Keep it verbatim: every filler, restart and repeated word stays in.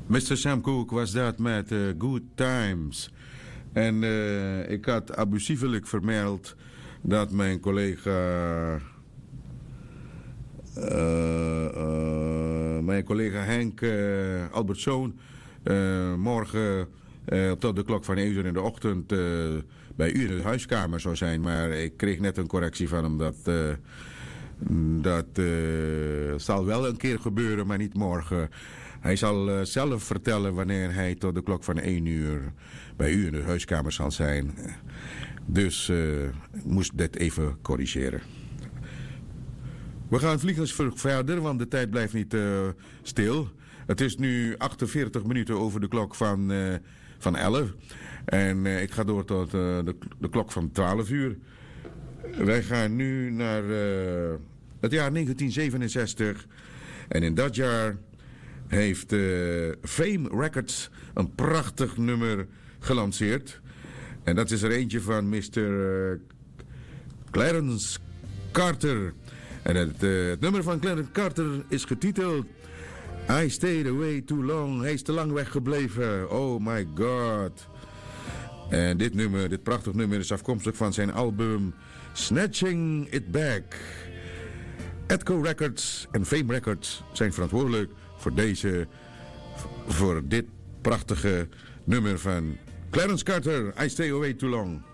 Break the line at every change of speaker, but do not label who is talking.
mister Sam Cooke was dat met uh, Good Times. En uh, ik had abusievelijk vermeld dat mijn collega... Uh, uh, mijn collega Henk uh, Albertzoon uh, morgen uh, tot de klok van één uur in de ochtend uh, bij u in de huiskamer zou zijn. Maar ik kreeg net een correctie van hem dat... Uh, Dat uh, zal wel een keer gebeuren, maar niet morgen. Hij zal uh, zelf vertellen wanneer hij tot de klok van één uur bij u in de huiskamer zal zijn. Dus uh, ik moest dit even corrigeren. We gaan vliegensvlug verder, want de tijd blijft niet uh, stil. Het is nu achtenveertig minuten over de klok van, uh, van elf. En uh, ik ga door tot uh, de, de klok van twaalf uur. Wij gaan nu naar uh, het jaar negentien zevenenzestig. En in dat jaar heeft uh, Fame Records een prachtig nummer gelanceerd. En dat is er eentje van mister Uh, Clarence Carter. En het, uh, het nummer van Clarence Carter is getiteld I Stayed Away Too Long. Hij is te lang weggebleven. Oh my god. En dit nummer, dit prachtig nummer is afkomstig van zijn album Snatching It Back. Atco Records en Fame Records zijn verantwoordelijk voor deze, voor dit prachtige nummer van Clarence Carter, I Stay Away Too Long.